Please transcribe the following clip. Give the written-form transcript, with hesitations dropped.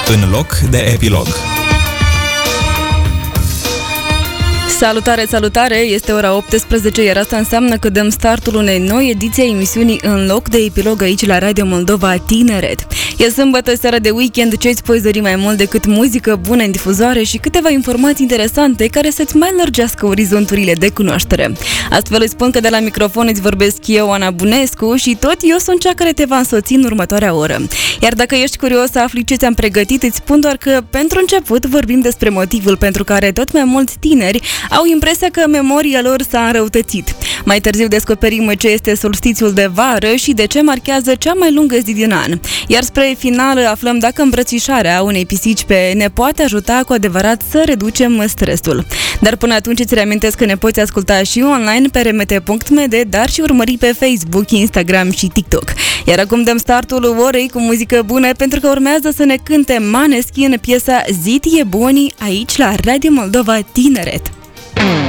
în loc de epilog. Salutare, salutare! Este ora 18, iar asta înseamnă că dăm startul unei noi ediții a emisiunii În loc de epilog aici la Radio Moldova Tineret. E sâmbătă, seara de weekend, ce îți poți dori mai mult decât muzică bună în difuzoare și câteva informații interesante care să-ți mai lărgească orizonturile de cunoaștere. Astfel îți spun că de la microfon îți vorbesc eu, Ana Bunescu, și tot eu sunt cea care te va însoți în următoarea oră. Iar dacă ești curios să afli ce ți-am pregătit, îți spun doar că, pentru început, vorbim despre motivul pentru care tot mai mulți tineri au impresia că memoria lor s-a înrăutățit. Mai târziu descoperim ce este solstițiul de vară și de ce marchează cea mai lungă zi din an. Iar spre final aflăm dacă îmbrățișarea unei pisici ne poate ajuta cu adevărat să reducem stresul. Dar până atunci îți reamintesc că ne poți asculta și online pe rmt.md, dar și urmări pe Facebook, Instagram și TikTok. Iar acum dăm startul orei cu muzică bună, pentru că urmează să ne cânte Maneskin piesa Zit e Boni aici la Radio Moldova Tineret.